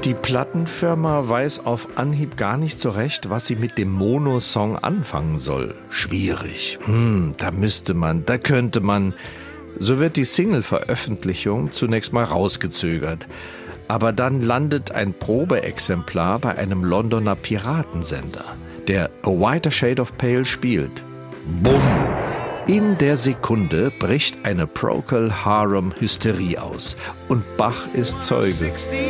Die Plattenfirma weiß auf Anhieb gar nicht so recht, was sie mit dem Mono-Song anfangen soll. Schwierig. Da könnte man. So wird die Single-Veröffentlichung zunächst mal rausgezögert. Aber dann landet ein Probeexemplar bei einem Londoner Piratensender, der A Whiter Shade of Pale spielt. Bumm! In der Sekunde bricht eine Procol Harum-Hysterie aus und Bach ist Zeuge.